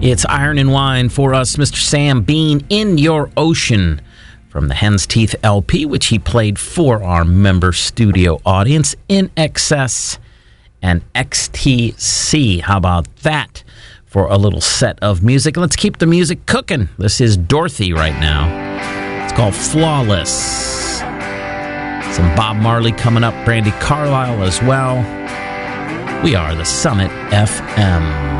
It's Iron and Wine for us, Mr. Sam Bean, In Your Ocean, from the Hen's Teeth LP, which he played for our member studio audience, In Excess and XTC. How about that for a little set of music? Let's keep the music cooking. This is Dorothy right now. It's called Flawless. Some Bob Marley coming up, Brandi Carlile as well. We are the Summit FM.